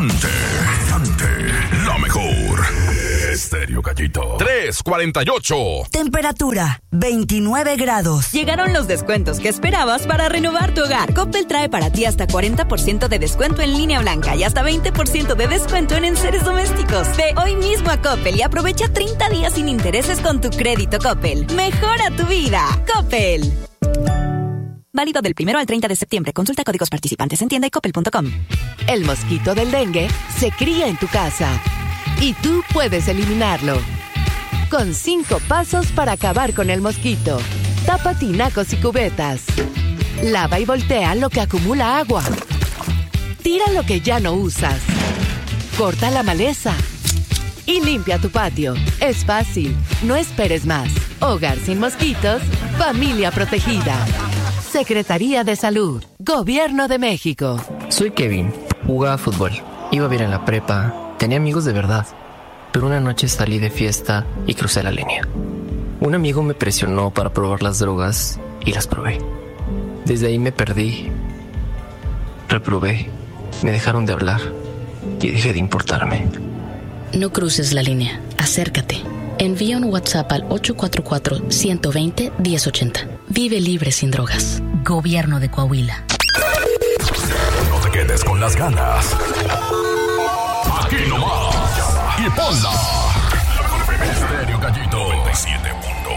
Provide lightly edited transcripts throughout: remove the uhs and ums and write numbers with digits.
Cante, la mejor. Estéreo Gallito. 348. Temperatura, 29 grados. Llegaron los descuentos que esperabas para renovar tu hogar. Coppel trae para ti hasta 40% de descuento en línea blanca y hasta 20% de descuento en enseres domésticos. Ve hoy mismo a Coppel y aprovecha 30 días sin intereses con tu crédito Coppel. Mejora tu vida. Coppel. Válido del 1 al 30 de septiembre. Consulta códigos participantes en tienda y coppel.com. El mosquito del dengue se cría en tu casa y tú puedes eliminarlo. Con 5 pasos para acabar con el mosquito. Tapa tinacos y cubetas. Lava y voltea lo que acumula agua. Tira lo que ya no usas. Corta la maleza. Y limpia tu patio. Es fácil. No esperes más. Hogar sin mosquitos. Familia protegida. Secretaría de Salud. Gobierno de México. Soy Kevin. Jugaba fútbol. Iba bien en la prepa. Tenía amigos de verdad. Pero una noche salí de fiesta y crucé la línea. Un amigo me presionó para probar las drogas y las probé. Desde ahí me perdí. Reprobé. Me dejaron de hablar y dejé de importarme. No cruces la línea. Acércate. Envía un WhatsApp al 844-120-1080. Vive libre sin drogas. Gobierno de Coahuila. No te quedes con las ganas. Aquí nomás. Y ponla. Estéreo Gallito 97.1.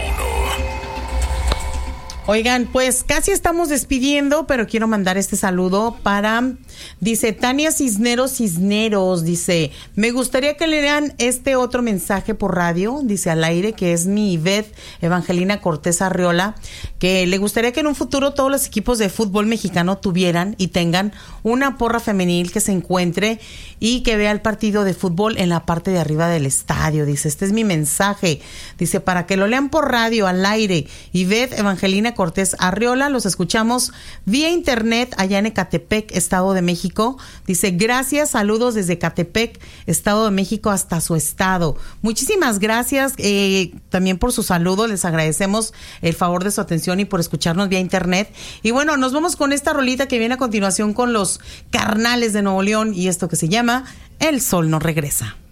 Oigan, pues casi estamos despidiendo, pero quiero mandar este saludo para, dice Tania Cisneros, dice, me gustaría que le lean este otro mensaje por radio, dice al aire, que es mi Ivette Evangelina Cortés Arriola, que le gustaría que en un futuro todos los equipos de fútbol mexicano tuvieran y tengan una porra femenil que se encuentre y que vea el partido de fútbol en la parte de arriba del estadio. Dice, este es mi mensaje, dice, para que lo lean por radio al aire. Ivette Evangelina Cortés Arriola, los escuchamos vía internet allá en Ecatepec, Estado de México. Dice, gracias, saludos desde Ecatepec, Estado de México hasta su estado. Muchísimas gracias también por su saludo, les agradecemos el favor de su atención y por escucharnos vía internet. Y bueno, nos vamos con esta rolita que viene a continuación con los Carnales de Nuevo León y esto que se llama El Sol no regresa.